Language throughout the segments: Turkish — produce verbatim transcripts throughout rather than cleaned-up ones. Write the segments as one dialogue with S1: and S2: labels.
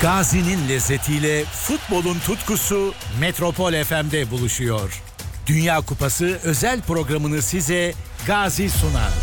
S1: Gazi'nin lezzetiyle futbolun tutkusu Metropol F M'de buluşuyor. Dünya Kupası özel programını size Gazi sunar.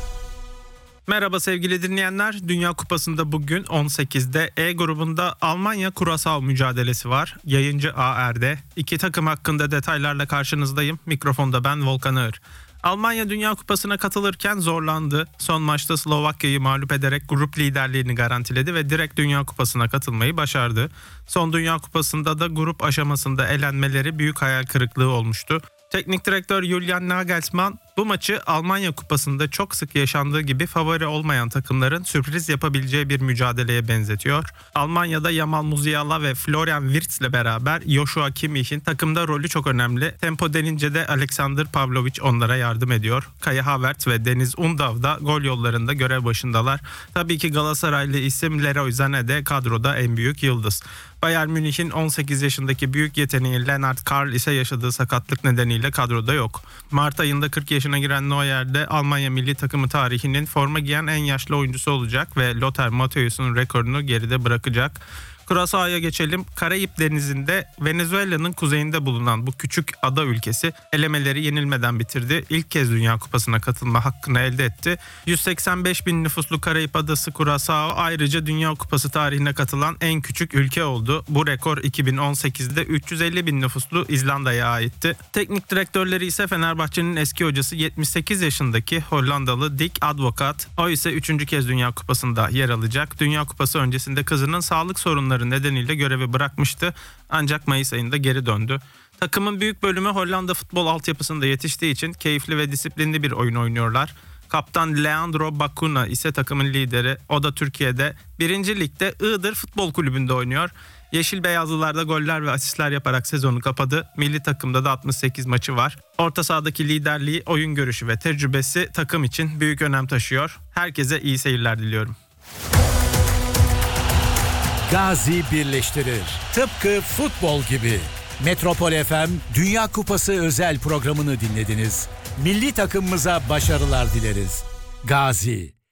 S2: Merhaba sevgili dinleyenler. Dünya Kupası'nda bugün on sekizde E grubunda Almanya-Curaçao mücadelesi var. Yayıncı A R'de. İki takım hakkında detaylarla karşınızdayım. Mikrofonda ben Volkan Ağır. Almanya Dünya Kupası'na katılırken zorlandı. Son maçta Slovakya'yı mağlup ederek grup liderliğini garantiledi ve direkt Dünya Kupası'na katılmayı başardı. Son Dünya Kupası'nda da grup aşamasında elenmeleri büyük hayal kırıklığı olmuştu. Teknik direktör Julian Nagelsmann bu maçı Almanya Kupası'nda çok sık yaşandığı gibi favori olmayan takımların sürpriz yapabileceği bir mücadeleye benzetiyor. Almanya'da Jamal Musiala ve Florian Wirtz'le beraber Joshua Kimmich'in takımda rolü çok önemli. Tempo denince de Alexander Pavlovic onlara yardım ediyor. Kai Havertz ve Deniz Undav da gol yollarında görev başındalar. Tabii ki Galatasaraylı isim Leroy Sané de kadroda en büyük yıldız. Bayern Münih'in on sekiz yaşındaki büyük yeteneği Lennart Karl ise yaşadığı sakatlık nedeniyle kadroda yok. Mart ayında kırk yaşına giren Neuer de Almanya milli takımı tarihinin forma giyen en yaşlı oyuncusu olacak ve Lothar Matthäus'un rekorunu geride bırakacak. Curaçao'ya geçelim. Karayip Denizi'nde Venezuela'nın kuzeyinde bulunan bu küçük ada ülkesi elemeleri yenilmeden bitirdi. İlk kez Dünya Kupası'na katılma hakkını elde etti. yüz seksen beş bin nüfuslu Karayip adası Curaçao ayrıca Dünya Kupası tarihine katılan en küçük ülke oldu. Bu rekor iki bin on sekizde üç yüz elli bin nüfuslu İzlanda'ya aitti. Teknik direktörleri ise Fenerbahçe'nin eski hocası yetmiş sekiz yaşındaki Hollandalı Dick Advocaat. O ise üçüncü kez Dünya Kupası'nda yer alacak. Dünya Kupası öncesinde kızının sağlık sorunları nedeniyle görevi bırakmıştı ancak Mayıs ayında geri döndü. Takımın büyük bölümü Hollanda futbol altyapısında yetiştiği için keyifli ve disiplinli bir oyun oynuyorlar. Kaptan Leandro Bacuna ise takımın lideri. O da Türkiye'de birinci Lig'de Iğdır Futbol Kulübü'nde oynuyor. Yeşil Beyazlılar'da goller ve asistler yaparak sezonu kapadı. Milli takımda da altmış sekiz maçı var. Orta sahadaki liderliği, oyun görüşü ve tecrübesi takım için büyük önem taşıyor. Herkese iyi seyirler diliyorum.
S1: Gazi birleştirir. Tıpkı futbol gibi. Metropol F M Dünya Kupası özel programını dinlediniz. Milli takımımıza başarılar dileriz. Gazi.